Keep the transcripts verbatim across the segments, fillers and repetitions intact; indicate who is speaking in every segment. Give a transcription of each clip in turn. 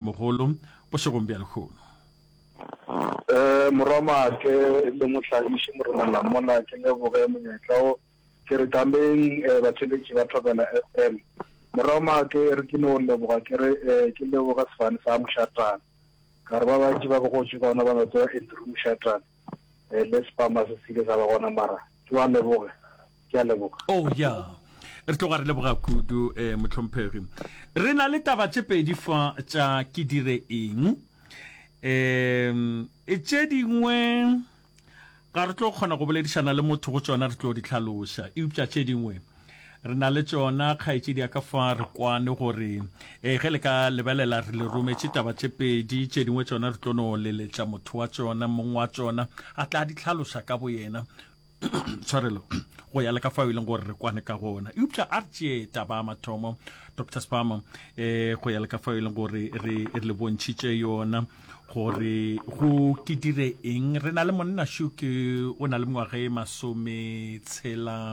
Speaker 1: mogolo bošegong bja lekgono.
Speaker 2: Eh moroma ke le mohlagiši moroma mona ke le boge monyetla o ke re tambeng ba tsheletši ba Thobela F M. Moroma ke re ke no le boga ke re ke le boga sefane sa Moshatana ka re ba bantši ba go tšwe ka ona ba batho e tru Moshatana eh le spama se sile sa ba gona mara ke wa le boga ke a le boga.
Speaker 1: Oh yeah, re tlo ga re le boga kudu eh motlhomphegi re na le taba tše pedi fa tša ke dire eng. Um, e tše dingwe ga re tlo kgona go boledišana le motho go tšona re tlo di tlhaloša eupša tše dingwe re na le tšona kgaetšedi ya ka fa re kwane gore e ge le ka lebelela re le rometše taba tše pedi tše dingwe tšona re tlo no leletša motho wa tšona mongwe wa tšona a tla di tlhaloša ka bo yena tshwarelo go ya le ka fao e leng gore re kwane ka gona eupša a re tšee taba mathomo Doctor Spama eh go ya le ka fao e leng gore re le bontšhitše yona gore go ke dire eng. Re na le monna Shuke o na le mengwaga e masome tshela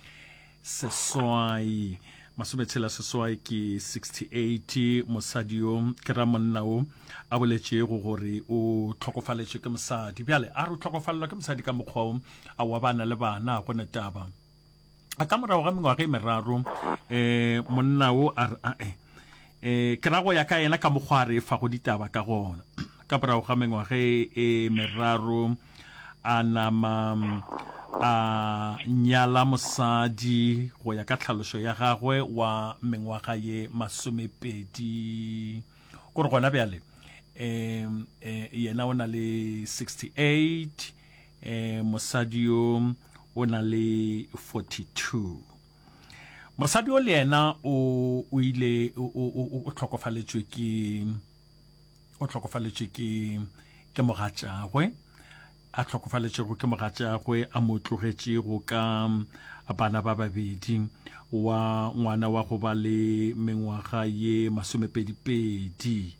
Speaker 1: seswai masome tshela seswai ke sixty-eight mosadi yo ke ra monna o a boletše go gore o tlhokofaletše ke mosadi bjale a re o tlhokofalelwa ke mosadi ka mokgwa o a wa bana le bana go netaba a ka morago ga mengwaga e meraro eh monna o a re a eh ke ra go ya ka yena ka mokgwa re fa go ditaba ka gona ka morago ga mengwaga e meraro a nama a nyala mosadi go ya ka tlhalošo ya gagwe wa mengwaga ye masomepedi gore gona bjale um yena o na le sixty-eight eh mosadi yo o na le forty-two. Mosadi o le yena o o ile o tlhokofaletšwe ke o tlhokofaletšwe ke ke mogatšagwe a tlhokofaletšego ke mogatšagwe a mo tlogetše go ka bana ba babedi wa ngwana wa go ba le mengwaga ye masomepedipedi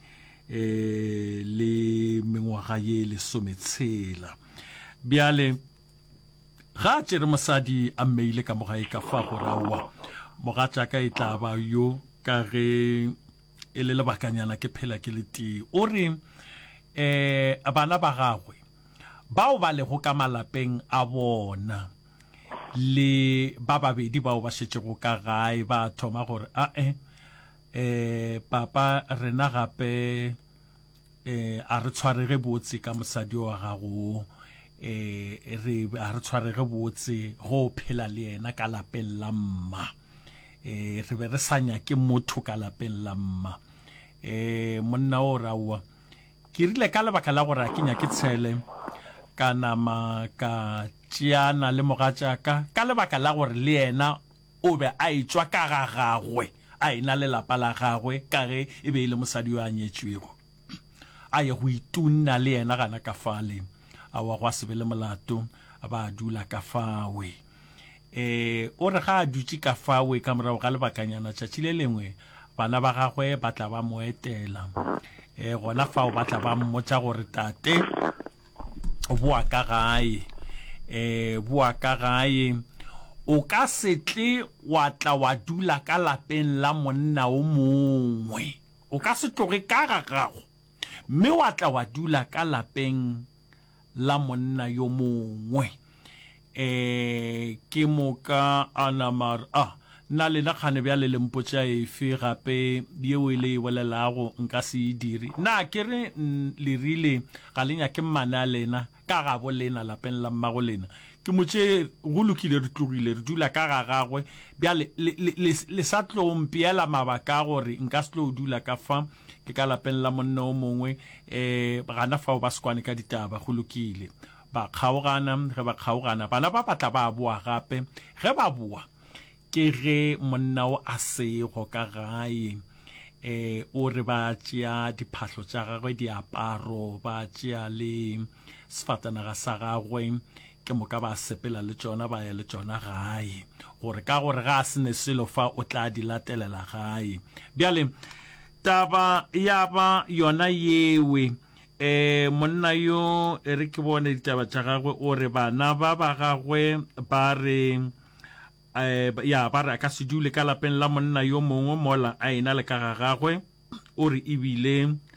Speaker 1: eh le mengwaga ye lesometshela bjale ga tšere mosadi a mmeile ka mogae ka fa gore aowa mogatšaka e tla ba yo ka ge e le lebakanyana ke phela ke le tee o re eh bana ba gagwe bao ba lego ka malapeng a bona le ba babedi bao ba šetšego ka gae ba thoma gore a e eh papa rena gape eh a re tshwarege botse ka mosadi wa gago eh re a re tshwarege botse go phela le yena ka lapeng la mma eh re be re sanya ke motho ka lapeng la mma eh monna o rawa ke rile ka lebaka la gore a kenya ke tshele kana ma ka tšiana le mogatšaka ka lebaka la gore le yena o be a etswa ka ga gagwe a ena le lapa la gagwe ka ge e be e le mosadi yo a nyetšwego a ye go itunna le yena gana ka fale a wa go se be le molato a ba dula ka fawe eh o re ga a dutse ka fawe ka morago ga lebakanyana tšatši le lengwe bana ba gagwe ba tla ba moetela eh gona fao ba tla ba mmotša gore tate o boa ka gae eh boa ka gae o ka setle wa tla wa dula ka lapeng la monna o mongwe o ka se tloge ka ga gago mme wa tla wa dula ka lapeng la monna yo mongwe eh ke moka anamar ah na le na khane bja le lempotša efe gape yeo e le bolelago nka se diri na ke re le rile ga lenya ke mmana lena ka ga bo lena lapeng la mmago lena ke motše go lokile re tlogile re dula ka ga gagwe bja le sa tlompiela mabaka gore nka se tlo dula ka fa ke ka lapeng la monna o mongwe eh gana fao ba sekwane ka ditaba go lokile ba kgaogana ge ba kgaogana bana ba batla ba boa gape ge ba boa ke ge monna o a sego ka gae eh o re ba tšea diphahlo tša gagwe diaparo ba tšea le sefatanaga sa gagwe ke moka ba sepela le tšona ba ya le tšona gae gore ka gore ga a sene selo fa o tla di latelela gae bjale taba ya ba yona yewe eh monna yo e re ke bone ditaba tša gagwe o re bana ba ba gagwe ba re eh ya ba re ka se dule ka lapeng la monna yo mongwe mola a ena le ka ga gagwe o re ebile